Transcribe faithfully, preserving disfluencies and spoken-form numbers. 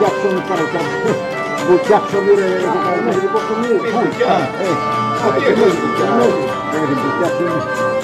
bucchia ψωμί παρακάτω. Bucchia ψωμί ρε, έχει κάνει λίγο ψωμί. Πού, α, ε, α, δεν έχει bucchia ψωμί.